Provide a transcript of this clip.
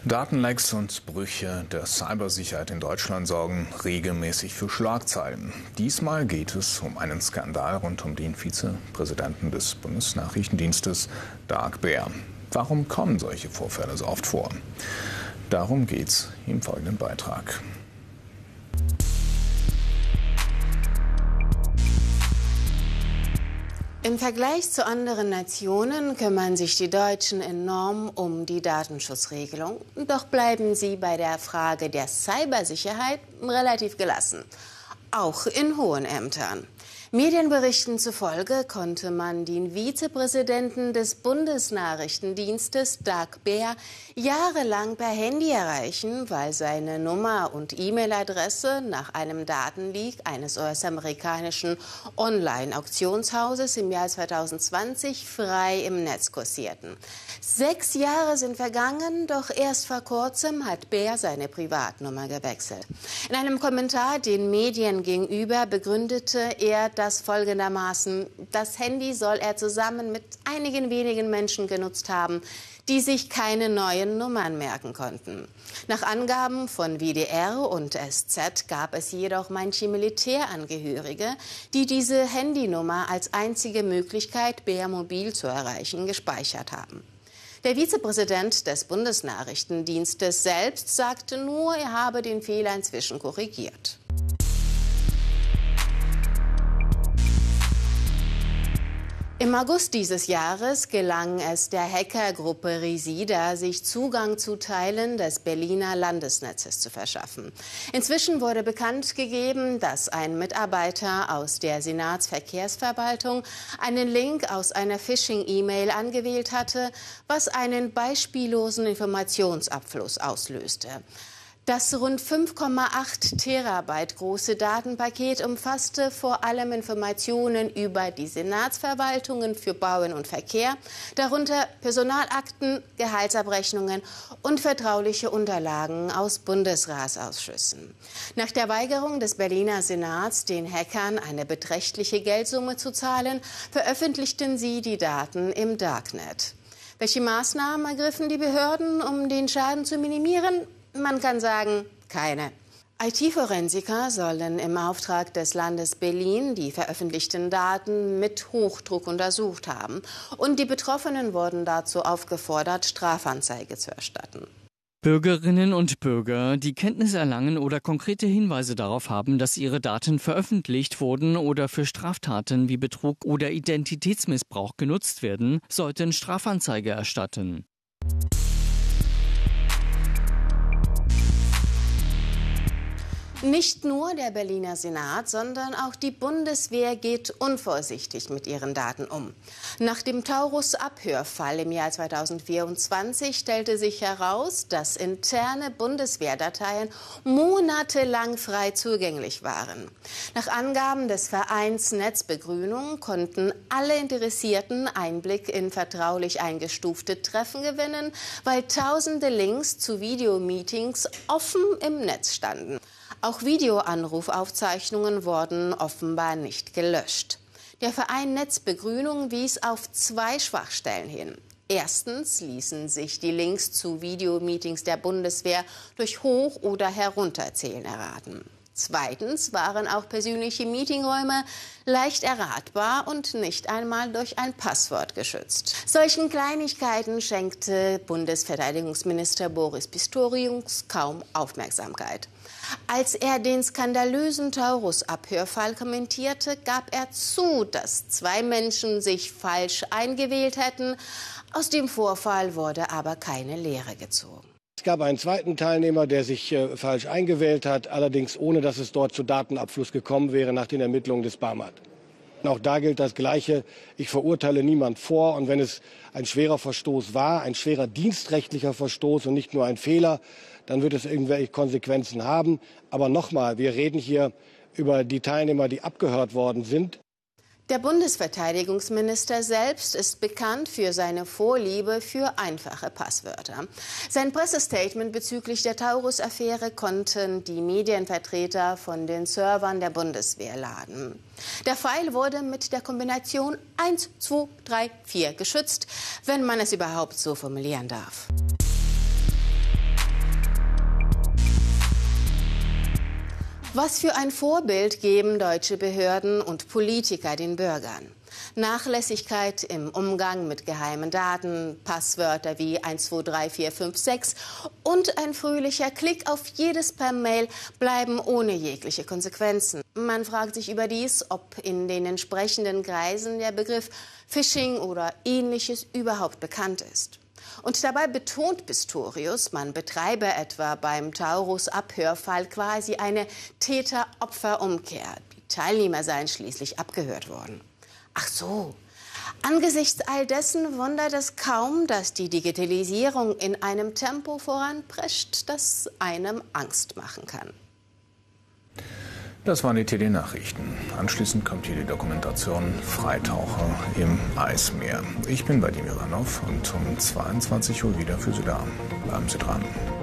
Datenlecks und Brüche der Cybersicherheit in Deutschland sorgen regelmäßig für Schlagzeilen. Diesmal geht es um einen Skandal rund um den Vizepräsidenten des Bundesnachrichtendienstes, Dag Baer. Warum kommen solche Vorfälle so oft vor? Darum geht's im folgenden Beitrag. Im Vergleich zu anderen Nationen kümmern sich die Deutschen enorm um die Datenschutzregelung. Doch bleiben sie bei der Frage der Cybersicherheit relativ gelassen, auch in hohen Ämtern. Medienberichten zufolge konnte man den Vizepräsidenten des Bundesnachrichtendienstes, Dag Baer, jahrelang per Handy erreichen, weil seine Nummer und E-Mail-Adresse nach einem Datenleak eines US-amerikanischen Online-Auktionshauses im Jahr 2020 frei im Netz kursierten. 6 Jahre sind vergangen, doch erst vor kurzem hat Baer seine Privatnummer gewechselt. In einem Kommentar den Medien gegenüber begründete er das folgendermaßen: Das Handy soll er zusammen mit einigen wenigen Menschen genutzt haben, die sich keine neuen Nummern merken konnten. Nach Angaben von WDR und SZ gab es jedoch manche Militärangehörige, die diese Handynummer als einzige Möglichkeit, Baer mobil zu erreichen, gespeichert haben. Der Vizepräsident des Bundesnachrichtendienstes selbst sagte nur, er habe den Fehler inzwischen korrigiert. Im August dieses Jahres gelang es der Hackergruppe Risida, sich Zugang zu Teilen des Berliner Landesnetzes zu verschaffen. Inzwischen wurde bekannt gegeben, dass ein Mitarbeiter aus der Senatsverkehrsverwaltung einen Link aus einer Phishing-E-Mail angewählt hatte, was einen beispiellosen Informationsabfluss auslöste. Das rund 5,8 Terabyte große Datenpaket umfasste vor allem Informationen über die Senatsverwaltungen für Bauen und Verkehr, darunter Personalakten, Gehaltsabrechnungen und vertrauliche Unterlagen aus Bundesratsausschüssen. Nach der Weigerung des Berliner Senats, den Hackern eine beträchtliche Geldsumme zu zahlen, veröffentlichten sie die Daten im Darknet. Welche Maßnahmen ergriffen die Behörden, um den Schaden zu minimieren? Man kann sagen, keine. IT-Forensiker sollen im Auftrag des Landes Berlin die veröffentlichten Daten mit Hochdruck untersucht haben. Und die Betroffenen wurden dazu aufgefordert, Strafanzeige zu erstatten. Bürgerinnen und Bürger, die Kenntnis erlangen oder konkrete Hinweise darauf haben, dass ihre Daten veröffentlicht wurden oder für Straftaten wie Betrug oder Identitätsmissbrauch genutzt werden, sollten Strafanzeige erstatten. Nicht nur der Berliner Senat, sondern auch die Bundeswehr geht unvorsichtig mit ihren Daten um. Nach dem Taurus-Abhörfall im Jahr 2024 stellte sich heraus, dass interne Bundeswehrdateien monatelang frei zugänglich waren. Nach Angaben des Vereins Netzbegrünung konnten alle Interessierten Einblick in vertraulich eingestufte Treffen gewinnen, weil tausende Links zu Videomeetings offen im Netz standen. Auch Videoanrufaufzeichnungen wurden offenbar nicht gelöscht. Der Verein Netzbegrünung wies auf 2 Schwachstellen hin. Erstens ließen sich die Links zu Videomeetings der Bundeswehr durch Hoch- oder Herunterzählen erraten. Zweitens waren auch persönliche Meetingräume leicht erratbar und nicht einmal durch ein Passwort geschützt. Solchen Kleinigkeiten schenkte Bundesverteidigungsminister Boris Pistorius kaum Aufmerksamkeit. Als er den skandalösen Taurus-Abhörfall kommentierte, gab er zu, dass 2 Menschen sich falsch eingewählt hätten. Aus dem Vorfall wurde aber keine Lehre gezogen. Es gab einen zweiten Teilnehmer, der sich falsch eingewählt hat, allerdings ohne, dass es dort zu Datenabfluss gekommen wäre nach den Ermittlungen des BAMAT. Auch da gilt das Gleiche. Ich verurteile niemand vor. Und wenn es ein schwerer Verstoß war, ein schwerer dienstrechtlicher Verstoß und nicht nur ein Fehler, dann wird es irgendwelche Konsequenzen haben. Aber nochmal, wir reden hier über die Teilnehmer, die abgehört worden sind. Der Bundesverteidigungsminister selbst ist bekannt für seine Vorliebe für einfache Passwörter. Sein Pressestatement bezüglich der Taurus-Affäre konnten die Medienvertreter von den Servern der Bundeswehr laden. Der File wurde mit der Kombination 1, 2, 3, 4 geschützt, wenn man es überhaupt so formulieren darf. Was für ein Vorbild geben deutsche Behörden und Politiker den Bürgern? Nachlässigkeit im Umgang mit geheimen Daten, Passwörter wie 123456 und ein fröhlicher Klick auf jedes per Mail bleiben ohne jegliche Konsequenzen. Man fragt sich überdies, ob in den entsprechenden Kreisen der Begriff Phishing oder Ähnliches überhaupt bekannt ist. Und dabei betont Pistorius, man betreibe etwa beim Taurus-Abhörfall quasi eine Täter-Opfer-Umkehr. Die Teilnehmer seien schließlich abgehört worden. Ach so. Angesichts all dessen wundert es kaum, dass die Digitalisierung in einem Tempo voranprescht, das einem Angst machen kann. Das waren die TD-Nachrichten. Anschließend kommt hier die Dokumentation Freitaucher im Eismeer. Ich bin Vadim Ivanov und um 22 Uhr wieder für Sie da. Bleiben Sie dran.